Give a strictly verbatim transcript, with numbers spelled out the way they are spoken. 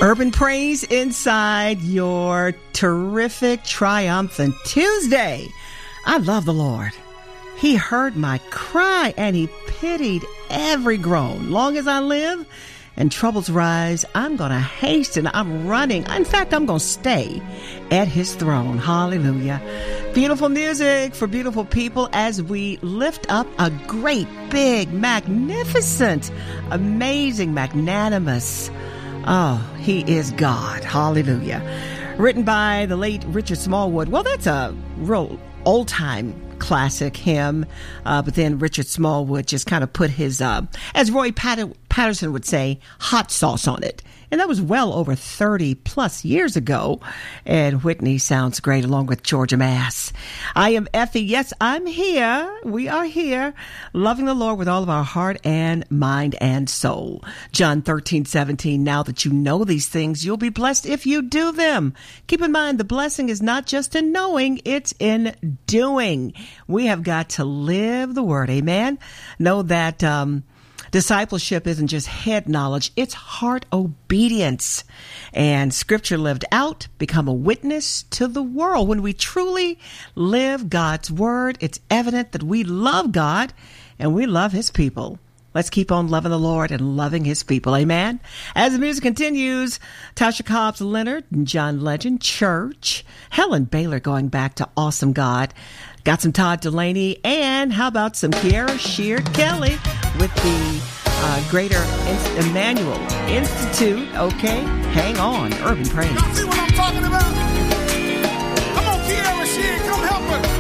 Urban Praise inside your terrific, triumphant Tuesday. I love the Lord. He heard my cry and he pitied every groan. Long as I live and troubles rise, I'm going to hasten. I'm running. In fact, I'm going to stay at his throne. Hallelujah. Beautiful music for beautiful people as we lift up a great, big, magnificent, amazing, magnanimous. Oh, he is God. Hallelujah. Written by the late Richard Smallwood. Well, that's a real old-time classic hymn, uh, but then Richard Smallwood just kind of put his, uh, as Roy Patter- Patterson would say, hot sauce on it. And that was well over thirty plus years ago. And Whitney sounds great along with Georgia Mass. I am Effie. Yes, I'm here. We are here, loving the Lord with all of our heart and mind and soul. John thirteen seventeen. Now that you know these things, you'll be blessed if you do them. Keep in mind, the blessing is not just in knowing, it's in doing. We have got to live the word. Amen. Know that, um, discipleship isn't just head knowledge, it's heart obedience. And scripture lived out, become a witness to the world. When we truly live God's word, it's evident that we love God and we love his people. Let's keep on loving the Lord and loving his people. Amen. As the music continues, Tasha Cobbs Leonard and John Legend, Church. Helen Baylor going back to Awesome God. Got some Todd Delaney, and how about some Kiara Sheard Kelly with the uh, Greater In- Emmanuel Institute. Okay, hang on, Urban Praise. Y'all see what I'm talking about? Come on, Kiara Sheard, come help us.